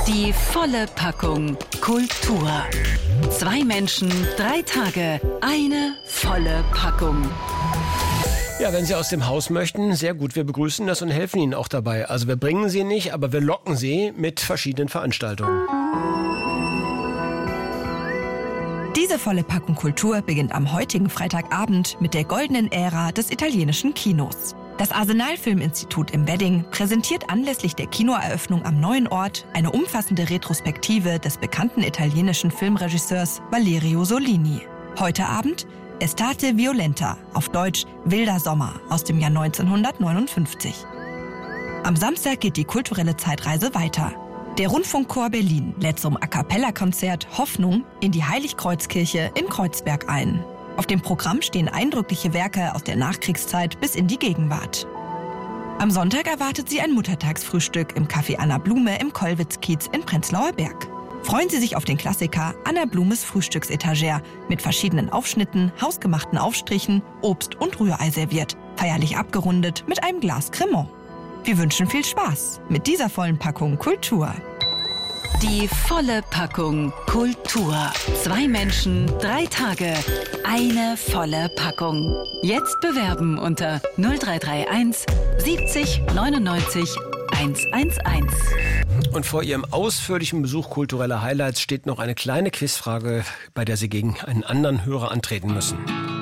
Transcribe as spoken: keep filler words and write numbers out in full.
Die volle Packung Kultur. Zwei Menschen, drei Tage, eine volle Packung. Ja, wenn Sie aus dem Haus möchten, sehr gut. Wir begrüßen das und helfen Ihnen auch dabei. Also wir bringen Sie nicht, aber wir locken Sie mit verschiedenen Veranstaltungen. Diese volle Packung Kultur beginnt am heutigen Freitagabend mit der goldenen Ära des italienischen Kinos. Das Arsenal Filminstitut im Wedding präsentiert anlässlich der Kinoeröffnung am neuen Ort eine umfassende Retrospektive des bekannten italienischen Filmregisseurs Valerio Sollini. Heute Abend Estate Violenta, auf Deutsch Wilder Sommer aus dem Jahr neunzehnhundertneunundfünfzig. Am Samstag geht die kulturelle Zeitreise weiter. Der Rundfunkchor Berlin lädt zum A-cappella-Konzert Hoffnung in die Heiligkreuzkirche in Kreuzberg ein. Auf dem Programm stehen eindrückliche Werke aus der Nachkriegszeit bis in die Gegenwart. Am Sonntag erwartet Sie ein Muttertagsfrühstück im Café Anna Blume im Kollwitz-Kiez in Prenzlauer Berg. Freuen Sie sich auf den Klassiker Anna Blumes Frühstücksetagere mit verschiedenen Aufschnitten, hausgemachten Aufstrichen, Obst und Rührei serviert, feierlich abgerundet mit einem Glas Cremant. Wir wünschen viel Spaß mit dieser vollen Packung Kultur. Die volle Packung Kultur. Zwei Menschen, drei Tage, eine volle Packung. Jetzt bewerben unter null drei drei eins siebzig neunundneunzig hundertundzehn. Und vor Ihrem ausführlichen Besuch kultureller Highlights steht noch eine kleine Quizfrage, bei der Sie gegen einen anderen Hörer antreten müssen.